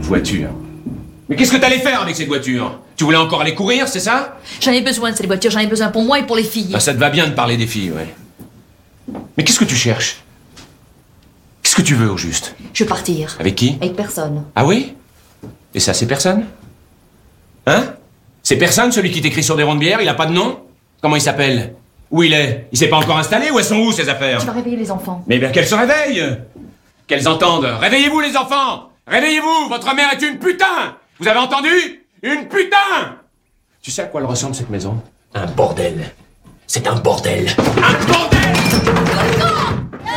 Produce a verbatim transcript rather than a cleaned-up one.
voiture. Mais qu'est-ce que t'allais faire avec cette voiture? Tu voulais encore aller courir, c'est ça? J'en ai besoin de cette voiture, j'en ai besoin pour moi et pour les filles. Ah, ça te va bien de parler des filles, ouais. Mais qu'est-ce que tu cherches? Qu'est-ce que tu veux, au juste? Je veux partir. Avec qui? Avec personne. Ah oui? Et ça, c'est personne? Hein? C'est personne, celui qui t'écrit sur des ronds de bière, il a pas de nom? Comment il s'appelle? Où il est? Il s'est pas encore installé ou elles sont où, ses affaires? Tu vas réveiller les enfants. Mais bien qu'elles se réveillent! Qu'elles entendent! Réveillez-vous, les enfants! Réveillez-vous! Votre mère est une putain! Vous avez entendu? Une putain! Tu sais à quoi elle ressemble, cette maison? Un bordel. C'est un bordel. Un bordel!